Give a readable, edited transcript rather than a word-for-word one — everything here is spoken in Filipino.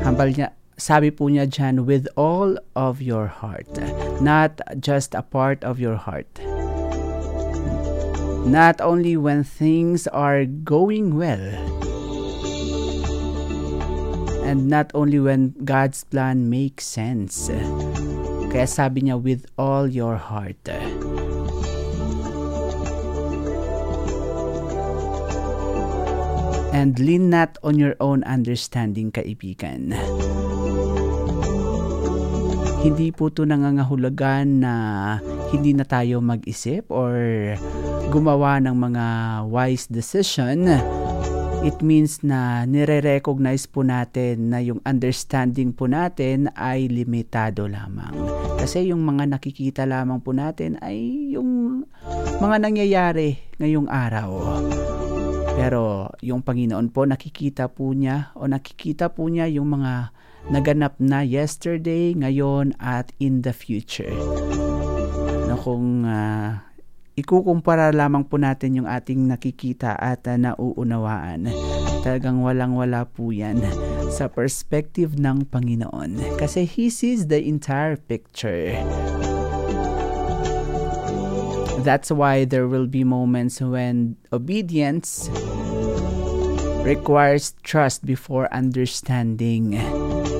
Sabi po niya dyan, with all of your heart, not just a part of your heart. Not only when things are going well, and not only when God's plan makes sense. Kaya sabi niya, with all your heart. And lean not on your own understanding, kaibigan. Hindi po ito nangangahulugan na hindi na tayo mag-isip or gumawa ng mga wise decision. It means na nire-recognize po natin na yung understanding po natin ay limitado lamang. Kasi yung mga nakikita lamang po natin ay yung mga nangyayari ngayong araw. Pero yung Panginoon po nakikita po niya yung mga naganap na yesterday, ngayon at in the future. Na kung ikukumpara lamang po natin yung ating nakikita at nauunawaan, talagang walang-wala po yan sa perspective ng Panginoon. Kasi He sees the entire picture. That's why there will be moments when obedience requires trust before understanding.